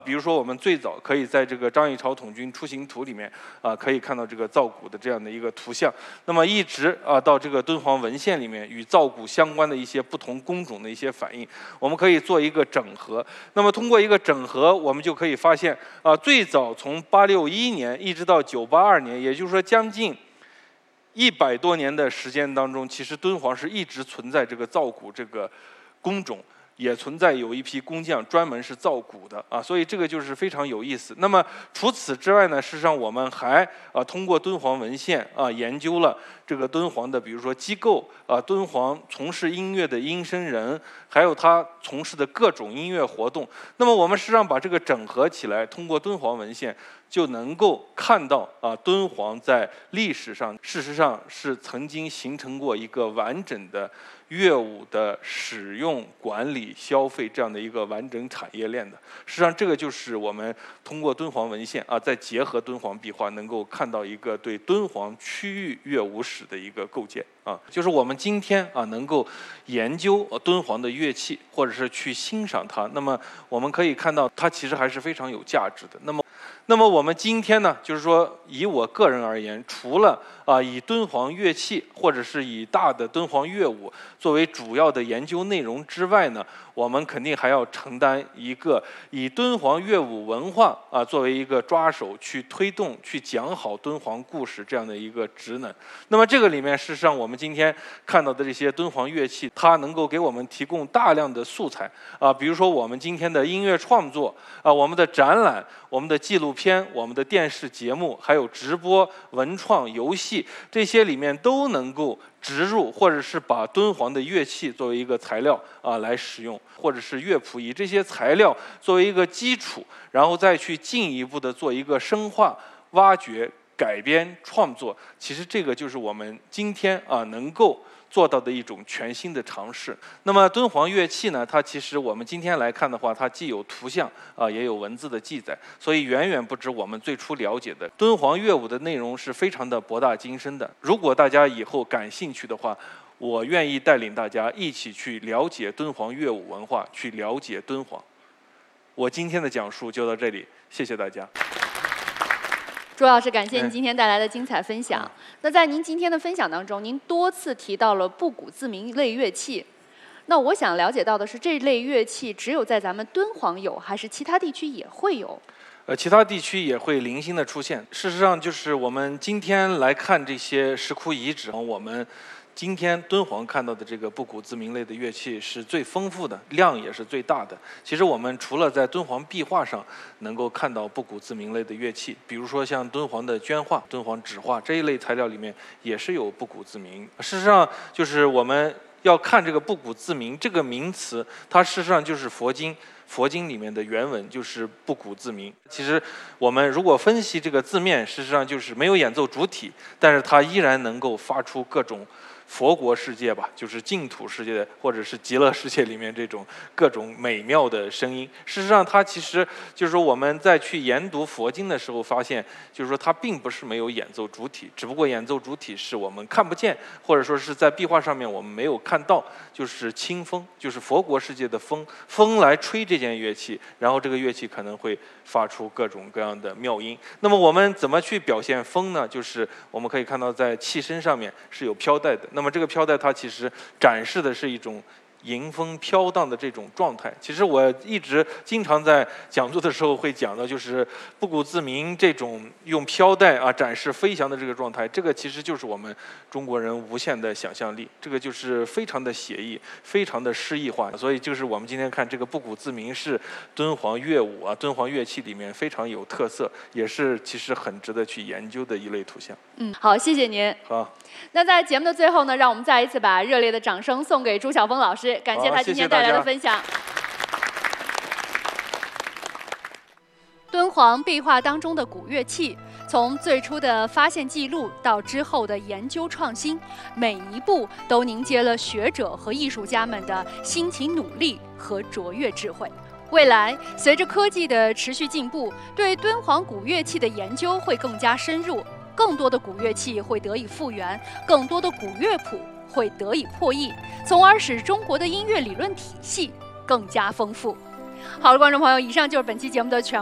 比如说，我们最早可以在这个张议潮统军出行图里面可以看到这个造鼓的这样的一个图像。那么一直到这个敦煌文献里面与造鼓相关的一些不同工种的一些反应，我们可以做一个整合。那么通过一个整合，我们就可以发现最早从861年一直到982年，也就是说将近100多年的时间当中，其实敦煌是一直存在这个造鼓这个工种。也存在有一批工匠专门是造鼓的所以这个就是非常有意思。那么除此之外呢，事实上我们还通过敦煌文献研究了这个敦煌的，比如说机构敦煌从事音乐的音声人，还有他从事的各种音乐活动。那么我们实际上把这个整合起来，通过敦煌文献就能够看到敦煌在历史上事实上是曾经形成过一个完整的乐舞的使用、管理、消费这样的一个完整产业链的。实际上，这个就是我们通过敦煌文献再结合敦煌壁画，能够看到一个对敦煌区域乐舞史的一个构建就是我们今天能够研究敦煌的乐器，或者是去欣赏它，那么我们可以看到它其实还是非常有价值的。那么我们今天呢，就是说以我个人而言，除了以敦煌乐器或者是以大的敦煌乐舞作为主要的研究内容之外呢，我们肯定还要承担一个以敦煌乐舞文化作为一个抓手，去推动、去讲好敦煌故事这样的一个职能。那么这个里面，事实上我们今天看到的这些敦煌乐器，它能够给我们提供大量的素材比如说我们今天的音乐创作我们的展览、我们的纪录片、我们的电视节目，还有直播、文创、游戏，这些里面都能够植入，或者是把敦煌的乐器作为一个材料来使用，或者是乐谱以这些材料作为一个基础，然后再去进一步的做一个深化、挖掘、改编、创作。其实这个就是我们今天能够做到的一种全新的尝试。那么敦煌乐器呢，它其实我们今天来看的话，它既有图像也有文字的记载，所以远远不止我们最初了解的。敦煌乐舞的内容是非常的博大精深的。如果大家以后感兴趣的话，我愿意带领大家一起去了解敦煌乐舞文化，去了解敦煌。我今天的讲述就到这里，谢谢大家。 朱老师，感谢您今天带来的精彩分享。那在您今天的分享当中，您多次提到了布谷自鸣类乐器。那我想了解到的是，这类乐器只有在咱们敦煌有，还是其他地区也会有？ 其他地区也会零星的出现。事实上，就是我们今天来看这些石窟遗址，我们今天敦煌看到的这个布谷自鸣类的乐器是最丰富的，量也是最大的。其实我们除了在敦煌壁画上能够看到布谷自鸣类的乐器，比如说像敦煌的绢画、敦煌纸画这一类材料里面也是有布谷自鸣。事实上，就是我们要看这个布谷自鸣这个名词，它事实上就是佛经里面的原文，就是布谷自鸣。其实我们如果分析这个字面，事实上就是没有演奏主体，但是它依然能够发出各种佛国世界吧，就是净土世界或者是极乐世界里面这种各种美妙的声音。事实上，它其实就是说我们在去研读佛经的时候发现，就是说它并不是没有演奏主体，只不过演奏主体是我们看不见，或者说是在壁画上面我们没有看到，就是清风，就是佛国世界的风来吹这件乐器，然后这个乐器可能会发出各种各样的妙音。那么我们怎么去表现风呢？就是我们可以看到在器身上面是有飘带的。那么这个飘带它其实展示的是一种迎风飘荡的这种状态。其实我一直经常在讲座的时候会讲到，就是布谷自鸣这种用飘带展示飞翔的这个状态，这个其实就是我们中国人无限的想象力，这个就是非常的写意，非常的诗意化。所以就是我们今天看这个布谷自鸣是敦煌乐舞敦煌乐器里面非常有特色，也是其实很值得去研究的一类图像。 好，谢谢您。 好。 那在节目的最后呢，让我们再一次把热烈的掌声送给朱晓峰老师，感谢他今天带来的分享。敦煌壁画当中的古乐器，从最初的发现记录到之后的研究创新，每一步都凝结了学者和艺术家们的辛勤努力和卓越智慧。未来，随着科技的持续进步，对敦煌古乐器的研究会更加深入，更多的古乐器会得以复原，更多的古乐谱会得以破译，从而使中国的音乐理论体系更加丰富。 好了，观众朋友，以上就是本期节目的全。